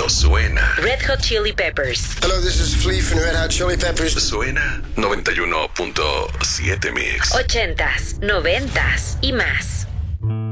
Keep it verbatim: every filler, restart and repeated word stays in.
Esto suena. Red Hot Chili Peppers. Hello, this is Flea from Red Hot Chili Peppers. Suena noventa y uno punto siete Mix. Ochentas, noventas y más.